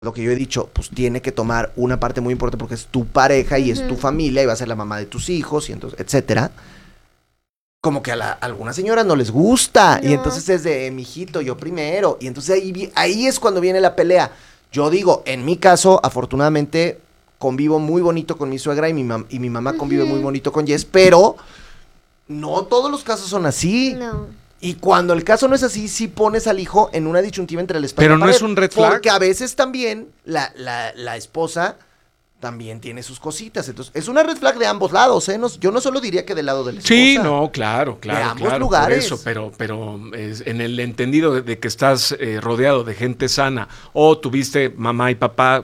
lo que yo he dicho, pues tiene que tomar una parte muy importante porque es tu pareja y es tu familia y va a ser la mamá de tus hijos y entonces, etcétera. Como que a algunas señoras no les gusta y entonces es de, mijito, yo primero. Y entonces ahí es cuando viene la pelea. Yo digo, en mi caso, afortunadamente, convivo muy bonito con mi suegra y mi mamá convive muy bonito con Jess, pero no todos los casos son así. No. Y cuando el caso no es así, sí pones al hijo en una disyuntiva entre la espada y la pared. Pero no es un red flag. Porque a veces también la esposa también tiene sus cositas. Entonces, es una red flag de ambos lados, ¿eh? Yo no solo diría que del lado de la esposa. Sí, no, claro. De ambos lugares. Por eso, pero en el entendido de que estás rodeado de gente sana, o tuviste mamá y papá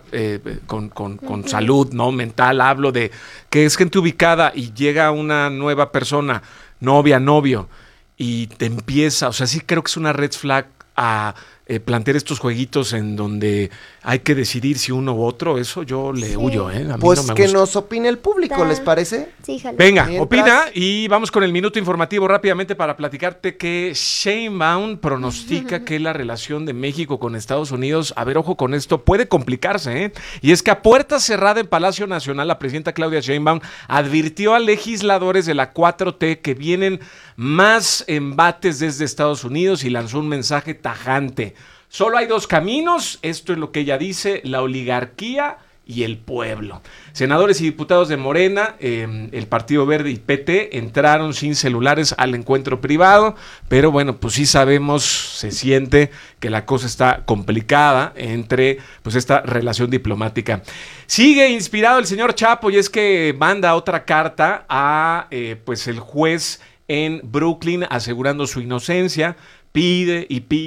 con salud, ¿no? Mental, hablo de que es gente ubicada y llega una nueva persona, novio, y te empieza, o sea, sí creo que es una red flag a plantear estos jueguitos en donde hay que decidir si uno u otro. Eso yo le huyo, ¿eh? A mí pues no me que gusta. nos opine el público, ¿les parece? Sí, jale. Venga, opina y vamos con el minuto informativo rápidamente para platicarte que Sheinbaum pronostica que la relación de México con Estados Unidos, a ver, ojo con esto, puede complicarse, ¿eh? Y es que a puerta cerrada en Palacio Nacional, la presidenta Claudia Sheinbaum advirtió a legisladores de la 4T que vienen más embates desde Estados Unidos y lanzó un mensaje tajante. Solo hay dos caminos, esto es lo que ella dice, la oligarquía y el pueblo. Senadores y diputados de Morena, el Partido Verde y PT entraron sin celulares al encuentro privado, pero bueno, pues sí sabemos, se siente que la cosa está complicada entre pues esta relación diplomática. Sigue inspirado el señor Chapo y es que manda otra carta a pues el juez en Brooklyn asegurando su inocencia. Pide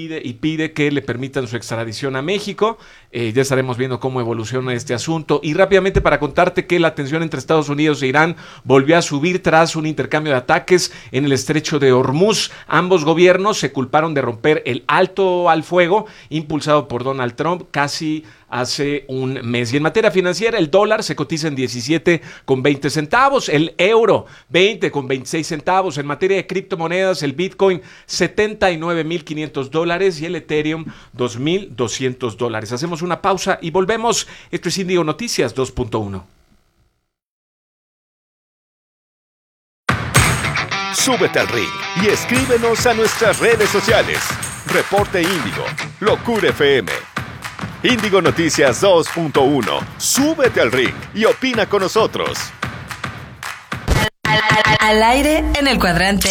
que le permitan su extradición a México. Ya estaremos viendo cómo evoluciona este asunto. Y rápidamente para contarte que la tensión entre Estados Unidos e Irán volvió a subir tras un intercambio de ataques en el estrecho de Hormuz. Ambos gobiernos se culparon de romper el alto al fuego impulsado por Donald Trump casi hace un mes. Y en materia financiera, el dólar se cotiza en 17,20 centavos, el euro 20,26 centavos. En materia de criptomonedas, el Bitcoin $79,500 y el Ethereum $2,200. Hacemos una pausa y volvemos. Esto es Índigo Noticias 2.1. Súbete al ring y escríbenos a nuestras redes sociales. Reporte Índigo, Locura FM. Índigo Noticias 2.1. Súbete al ring y opina con nosotros. Al aire en el cuadrante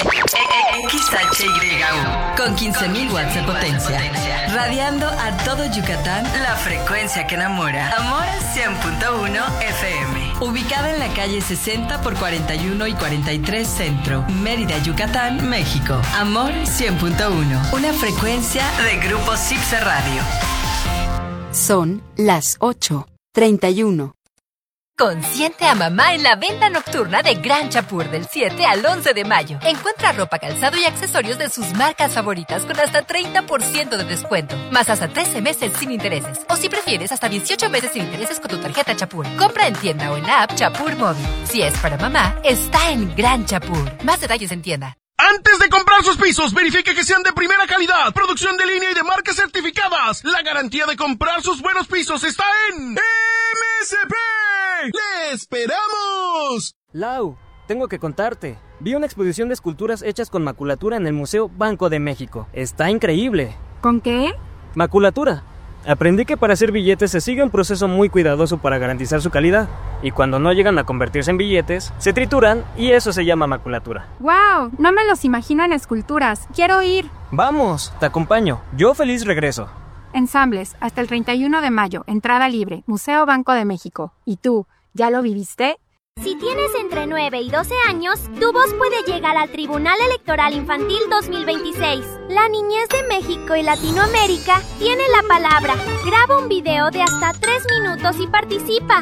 XHYU con 15,000 watts de potencia, radiando a todo Yucatán la frecuencia que enamora. Amor 100.1 FM, ubicada en la calle 60 por 41 y 43 Centro, Mérida, Yucatán, México. Amor 100.1, una frecuencia de Grupo Zipse Radio. Son las 8:31. Consiente a mamá en la venta nocturna de Gran Chapur del 7 al 11 de mayo. Encuentra ropa, calzado y accesorios de sus marcas favoritas con hasta 30% de descuento, más hasta 13 meses sin intereses. O si prefieres, hasta 18 meses sin intereses con tu tarjeta Chapur. Compra en tienda o en la app Chapur Móvil. Si es para mamá, está en Gran Chapur. Más detalles en tienda. Antes de comprar sus pisos, verifique que sean de primera calidad, producción de línea y de marcas certificadas. La garantía de comprar sus buenos pisos está en MSP. ¡Le esperamos! Lau, tengo que contarte. Vi una exposición de esculturas hechas con maculatura en el Museo Banco de México. Está increíble. ¿Con qué? Maculatura. Aprendí que para hacer billetes se sigue un proceso muy cuidadoso para garantizar su calidad. Y cuando no llegan a convertirse en billetes, se trituran y eso se llama maculatura. ¡Wow! No me los imagino en esculturas. ¡Quiero ir! Vamos, te acompaño. Yo feliz regreso. Ensambles, hasta el 31 de mayo, entrada libre, Museo Banco de México. ¿Y tú, ya lo viviste? Si tienes entre 9 y 12 años, tu voz puede llegar al Tribunal Electoral Infantil 2026. La niñez de México y Latinoamérica tiene la palabra. Graba un video de hasta 3 minutos y participa.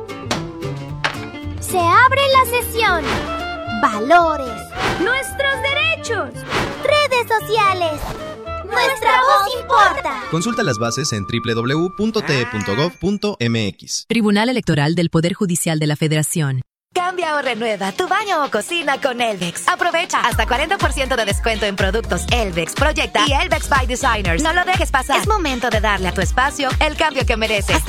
Se abre la sesión. Valores. Nuestros derechos. Redes sociales. Nuestra voz importa. Consulta las bases en www.te.gov.mx. Tribunal Electoral del Poder Judicial de la Federación. Cambia o renueva tu baño o cocina con Elvex. Aprovecha hasta 40% de descuento en productos Elvex, Proyecta y Elvex by Designers. No lo dejes pasar. Es momento de darle a tu espacio el cambio que mereces.